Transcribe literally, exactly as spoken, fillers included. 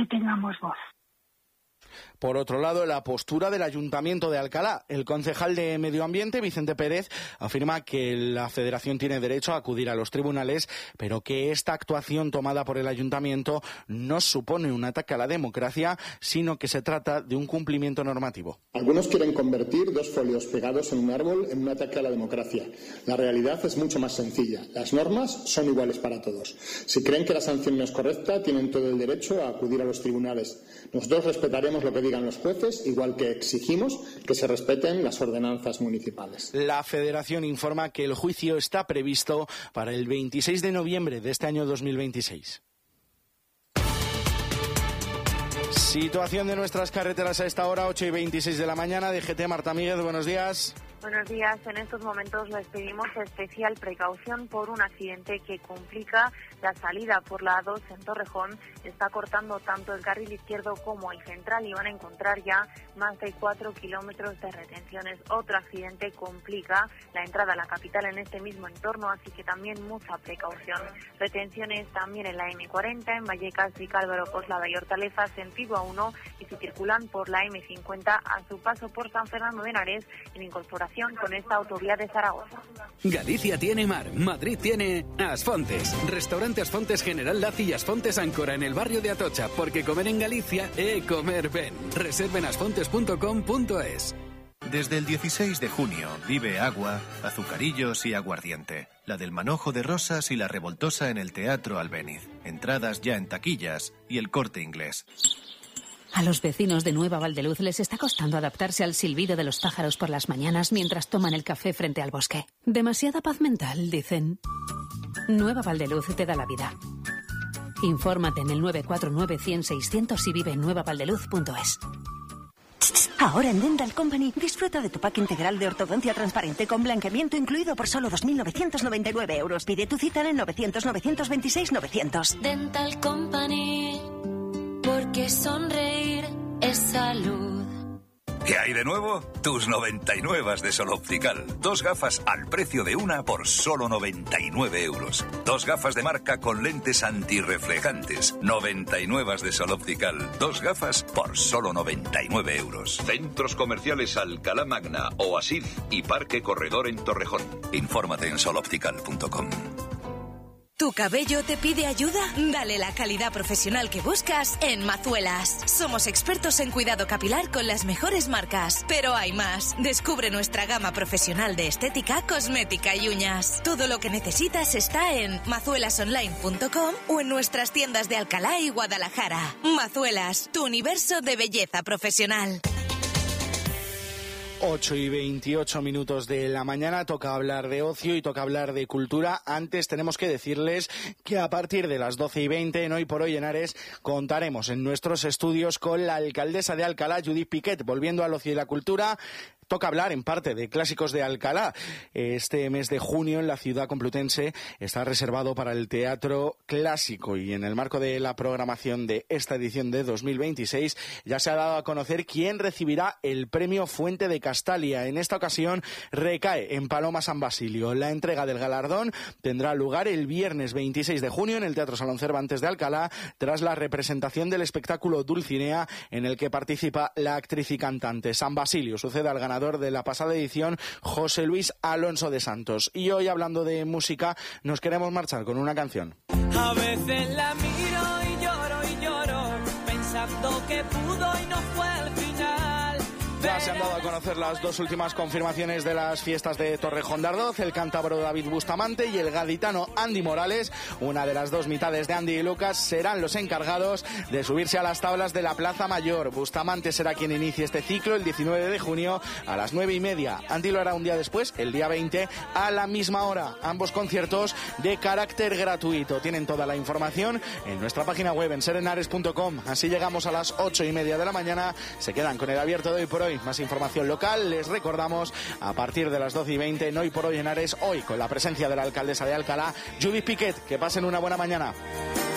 tengamos voz. Por otro lado, la postura del Ayuntamiento de Alcalá. El concejal de Medio Ambiente, Vicente Pérez, afirma que la Federación tiene derecho a acudir a los tribunales, pero que esta actuación tomada por el Ayuntamiento no supone un ataque a la democracia, sino que se trata de un cumplimiento normativo. Algunos quieren convertir dos folios pegados en un árbol en un ataque a la democracia. La realidad es mucho más sencilla. Las normas son iguales para todos. Si creen que la sanción no es correcta, tienen todo el derecho a acudir a los tribunales. Nosotros respetaremos lo que digan los jueces, igual que exigimos que se respeten las ordenanzas municipales. La Federación informa que el juicio está previsto para el veintiséis de noviembre de este año dos mil veintiséis. Situación de nuestras carreteras a esta hora, ocho y veintiséis de la mañana. D G T, Marta Míguez, buenos días. Buenos días. En estos momentos les pedimos especial precaución por un accidente que complica la salida por la A dos en Torrejón. Está cortando tanto el carril izquierdo como el central y van a encontrar ya más de cuatro kilómetros de retenciones. Otro accidente complica la entrada a la capital en este mismo entorno, así que también mucha precaución. Retenciones también en la eme cuarenta, en Vallecas, Vicálvaro, Coslada y Hortaleza, sentido A uno, y si circulan por la eme cincuenta a su paso por San Fernando de Henares en incorporación con esta autovía de Zaragoza. Galicia tiene mar, Madrid tiene Asfontes. Restaurante Asfontes General Laci y Asfontes Áncora en el barrio de Atocha, porque comer en Galicia es comer ben. Reserven asfontes punto com punto es. Desde el dieciséis de junio vive Agua, Azucarillos y Aguardiente. La del Manojo de Rosas y la Revoltosa en el Teatro Albéniz. Entradas ya en taquillas y El Corte Inglés. A los vecinos de Nueva Valdeluz les está costando adaptarse al silbido de los pájaros por las mañanas mientras toman el café frente al bosque. Demasiada paz mental, dicen. Nueva Valdeluz te da la vida. Infórmate en el nueve cuatro nueve, cien, seiscientos y vive en nueva valdeluz punto es. Ahora en Dental Company disfruta de tu pack integral de ortodoncia transparente con blanqueamiento incluido por solo dos mil novecientos noventa y nueve euros. Pide tu cita en novecientos, novecientos veintiséis, novecientos. Dental Company, porque sonreír es salud. ¿Qué hay de nuevo? Tus noventa y nueve de Sol Optical. Dos gafas al precio de una por solo noventa y nueve euros. Dos gafas de marca con lentes antirreflejantes. noventa y nueve de Sol Optical. Dos gafas por solo noventa y nueve euros. Centros comerciales Alcalá Magna, Oasis y Parque Corredor en Torrejón. Infórmate en sol optical punto com. ¿Tu cabello te pide ayuda? Dale la calidad profesional que buscas en Mazuelas. Somos expertos en cuidado capilar con las mejores marcas. Pero hay más. Descubre nuestra gama profesional de estética, cosmética y uñas. Todo lo que necesitas está en mazuelas online punto com o en nuestras tiendas de Alcalá y Guadalajara. Mazuelas, tu universo de belleza profesional. ocho y veintiocho minutos de la mañana, toca hablar de ocio y toca hablar de cultura. Antes tenemos que decirles que a partir de las doce y veinte en Hoy por Hoy Henares contaremos en nuestros estudios con la alcaldesa de Alcalá, Judith Piquet. Volviendo al ocio y la cultura, toca hablar en parte de clásicos de Alcalá. Este mes de junio en la ciudad complutense está reservado para el teatro clásico y en el marco de la programación de esta edición de dos mil veintiséis ya se ha dado a conocer quién recibirá el premio Fuente de Castalia. En esta ocasión recae en Paloma San Basilio. La entrega del galardón tendrá lugar el viernes veintiséis de junio en el Teatro Salón Cervantes de Alcalá tras la representación del espectáculo Dulcinea en el que participa la actriz y cantante. San Basilio sucede al ganador de la pasada edición, José Luis Alonso de Santos. Y hoy, hablando de música, nos queremos marchar con una canción. A veces la miro y lloro y lloro, pensando que pudo y no fue al final. Ya se han dado a conocer las dos últimas confirmaciones de las fiestas de Torrejón de Ardoz, el cántabro David Bustamante y el gaditano Andy Morales. Una de las dos mitades de Andy y Lucas serán los encargados de subirse a las tablas de la Plaza Mayor. Bustamante será quien inicie este ciclo el diecinueve de junio a las nueve y media. Andy lo hará un día después, el día veinte, a la misma hora. Ambos conciertos de carácter gratuito. Tienen toda la información en nuestra página web en serenares punto com. Así llegamos a las ocho y media de la mañana. Se quedan con el abierto de Hoy por Hoy. Más información local, les recordamos a partir de las doce y veinte en Hoy por Hoy Henares, hoy con la presencia de la alcaldesa de Alcalá, Judith Piquet. Que pasen una buena mañana.